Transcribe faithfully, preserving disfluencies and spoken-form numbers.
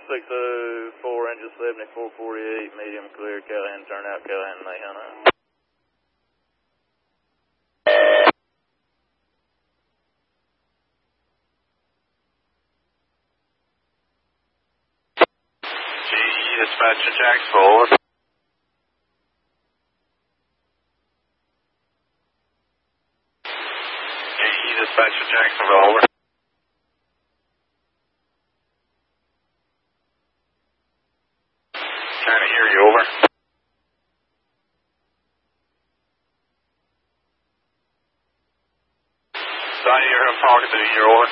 six oh four engine seventy-four forty-eight, medium clear, Callahan turn out, Callahan Mayhana. G E dispatcher Jacksonville, over. G E dispatcher Jacksonville, over. Trying to hear you, over. Sorry, you're talking to you, over.